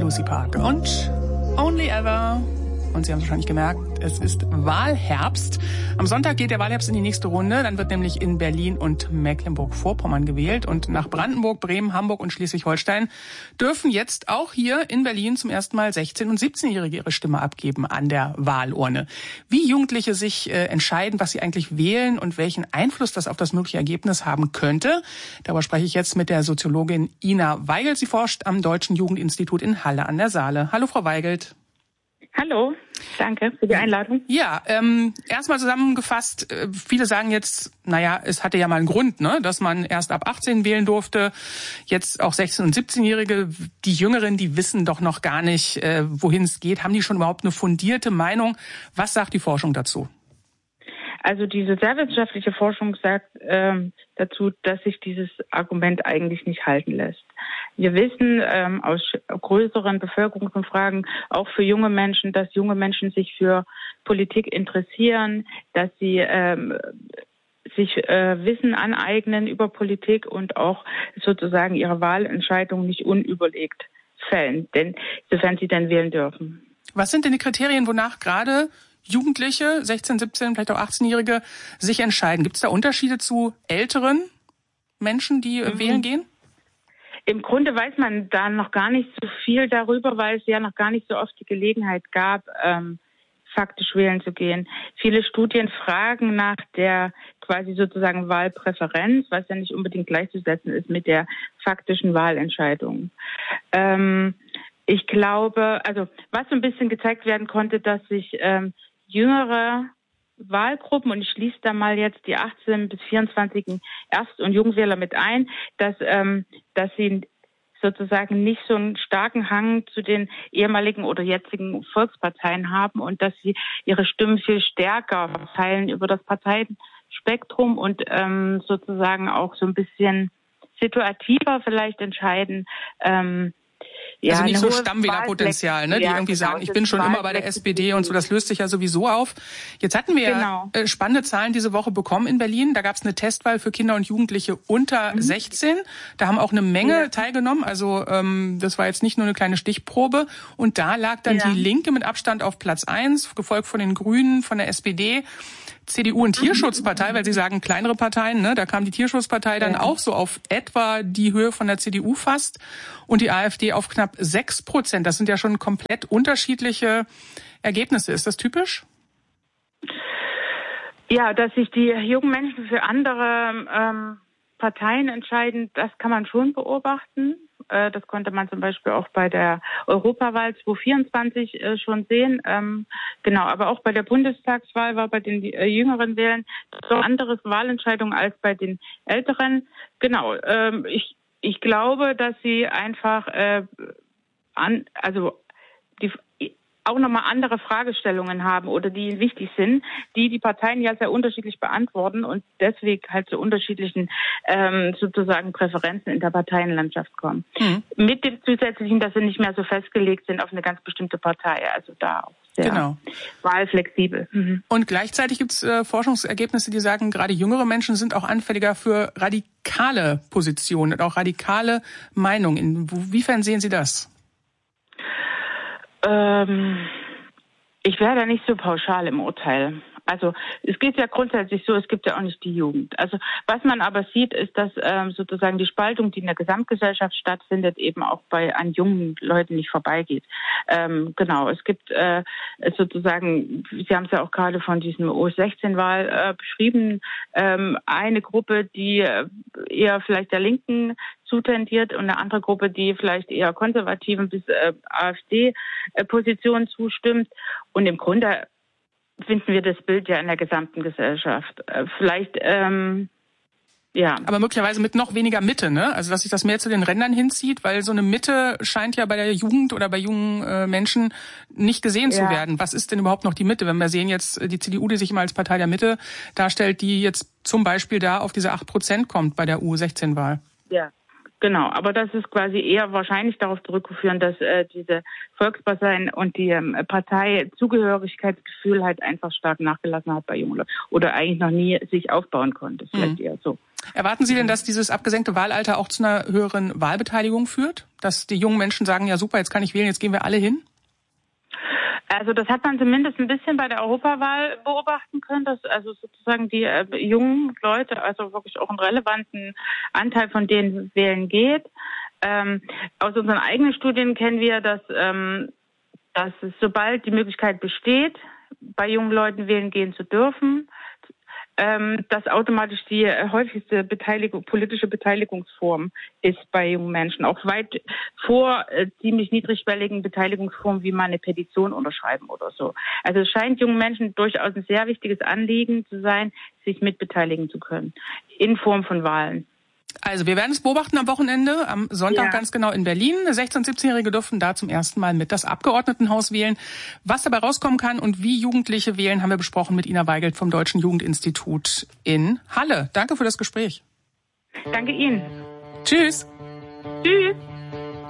Lucy Park und Only Ever. Und Sie haben es wahrscheinlich gemerkt, es ist Wahlherbst. Am Sonntag geht der Wahlherbst in die nächste Runde. Dann wird nämlich in Berlin und Mecklenburg-Vorpommern gewählt. Und nach Brandenburg, Bremen, Hamburg und Schleswig-Holstein dürfen jetzt auch hier in Berlin zum ersten Mal 16- und 17-Jährige ihre Stimme abgeben an der Wahlurne. Wie Jugendliche sich entscheiden, was sie eigentlich wählen und welchen Einfluss das auf das mögliche Ergebnis haben könnte, darüber spreche ich jetzt mit der Soziologin Ina Weigelt. Sie forscht am Deutschen Jugendinstitut in Halle an der Saale. Hallo, Frau Weigelt. Hallo, danke für die Einladung. Ja, erstmal zusammengefasst, viele sagen jetzt, naja, es hatte ja mal einen Grund, ne, dass man erst ab 18 wählen durfte. Jetzt auch 16- und 17-Jährige, die Jüngeren, die wissen doch noch gar nicht, wohin es geht. Haben die schon überhaupt eine fundierte Meinung? Was sagt die Forschung dazu? Also die sozialwissenschaftliche Forschung sagt dazu, dass sich dieses Argument eigentlich nicht halten lässt. Wir wissen aus größeren Bevölkerungsumfragen, auch für junge Menschen, dass junge Menschen sich für Politik interessieren, dass sie sich Wissen aneignen über Politik und auch sozusagen ihre Wahlentscheidung nicht unüberlegt fällen, denn sofern sie dann wählen dürfen. Was sind denn die Kriterien, wonach gerade Jugendliche, 16, 17, vielleicht auch 18-Jährige, sich entscheiden? Gibt es da Unterschiede zu älteren Menschen, die wählen gehen? Im Grunde weiß man da noch gar nicht so viel darüber, weil es ja noch gar nicht so oft die Gelegenheit gab, faktisch wählen zu gehen. Viele Studien fragen nach der quasi sozusagen Wahlpräferenz, was ja nicht unbedingt gleichzusetzen ist mit der faktischen Wahlentscheidung. Ich glaube, also was so ein bisschen gezeigt werden konnte, dass sich jüngere Wahlgruppen, und ich schließe da mal jetzt die 18- bis 24-jährigen Erst- und Jungwähler mit ein, dass sie sozusagen nicht so einen starken Hang zu den ehemaligen oder jetzigen Volksparteien haben und dass sie ihre Stimmen viel stärker verteilen über das Parteienspektrum und sozusagen auch so ein bisschen situativer vielleicht entscheiden. Also nicht so Stammwählerpotenzial, ne? Die irgendwie sagen, ich bin schon immer bei der SPD und so, das löst sich ja sowieso auf. Jetzt hatten wir spannende Zahlen diese Woche bekommen in Berlin. Da gab es eine Testwahl für Kinder und Jugendliche unter 16. Da haben auch eine Menge teilgenommen. Also das war jetzt nicht nur eine kleine Stichprobe. Und da lag dann die Linke mit Abstand auf Platz 1, gefolgt von den Grünen, von der SPD. CDU und Tierschutzpartei, weil Sie sagen kleinere Parteien, ne? Da kam die Tierschutzpartei dann auch so auf etwa die Höhe von der CDU fast und die AfD auf knapp 6%. Das sind ja schon komplett unterschiedliche Ergebnisse. Ist das typisch? Ja, dass sich die jungen Menschen für andere Parteien entscheiden, das kann man schon beobachten. Das konnte man zum Beispiel auch bei der Europawahl 2024 schon sehen. Genau, aber auch bei der Bundestagswahl war bei den jüngeren Wählern so eine andere Wahlentscheidung als bei den älteren. Genau, ich glaube, dass sie einfach auch nochmal andere Fragestellungen haben oder die ihnen wichtig sind, die Parteien ja sehr unterschiedlich beantworten und deswegen halt zu unterschiedlichen sozusagen Präferenzen in der Parteienlandschaft kommen. Mit dem Zusätzlichen, dass sie nicht mehr so festgelegt sind auf eine ganz bestimmte Partei, also da auch sehr wahlflexibel. Und gleichzeitig gibt es Forschungsergebnisse, die sagen, gerade jüngere Menschen sind auch anfälliger für radikale Positionen und auch radikale Meinungen. Inwiefern sehen Sie das? Ich wäre da nicht so pauschal im Urteil. Also es geht ja grundsätzlich so, es gibt ja auch nicht die Jugend. Also was man aber sieht, ist, dass sozusagen die Spaltung, die in der Gesamtgesellschaft stattfindet, eben auch an jungen Leuten nicht vorbeigeht. Genau, es gibt sozusagen, Sie haben es ja auch gerade von diesem U16-Wahl beschrieben, eine Gruppe, die eher vielleicht der Linken zutendiert und eine andere Gruppe, die vielleicht eher konservativen bis AfD-Positionen zustimmt. Und im Grunde finden wir das Bild ja in der gesamten Gesellschaft. Vielleicht, Aber möglicherweise mit noch weniger Mitte, ne? Also, dass sich das mehr zu den Rändern hinzieht, weil so eine Mitte scheint ja bei der Jugend oder bei jungen Menschen nicht gesehen zu werden. Was ist denn überhaupt noch die Mitte? Wenn wir sehen jetzt die CDU, die sich immer als Partei der Mitte darstellt, die jetzt zum Beispiel da auf diese 8% kommt bei der U16-Wahl. Ja. Genau, aber das ist quasi eher wahrscheinlich darauf zurückzuführen, dass diese Volksparteien und die Parteizugehörigkeitsgefühl halt einfach stark nachgelassen hat bei jungen Leuten oder eigentlich noch nie sich aufbauen konnte. Vielleicht eher so. Erwarten Sie denn, dass dieses abgesenkte Wahlalter auch zu einer höheren Wahlbeteiligung führt? Dass die jungen Menschen sagen, ja super, jetzt kann ich wählen, jetzt gehen wir alle hin? Also das hat man zumindest ein bisschen bei der Europawahl beobachten können, dass also sozusagen die jungen Leute, also wirklich auch einen relevanten Anteil von denen wählen geht. Aus unseren eigenen Studien kennen wir, dass es, sobald die Möglichkeit besteht, bei jungen Leuten wählen gehen zu dürfen, dass automatisch die häufigste politische Beteiligungsform ist bei jungen Menschen, auch weit vor ziemlich niedrigschwelligen Beteiligungsformen wie mal eine Petition unterschreiben oder so. Also es scheint jungen Menschen durchaus ein sehr wichtiges Anliegen zu sein, sich mitbeteiligen zu können, in Form von Wahlen. Also wir werden es beobachten am Wochenende, am Sonntag ganz genau in Berlin. 16- und 17-Jährige dürfen da zum ersten Mal mit das Abgeordnetenhaus wählen. Was dabei rauskommen kann und wie Jugendliche wählen, haben wir besprochen mit Ina Weigelt vom Deutschen Jugendinstitut in Halle. Danke für das Gespräch. Danke Ihnen. Tschüss. Tschüss.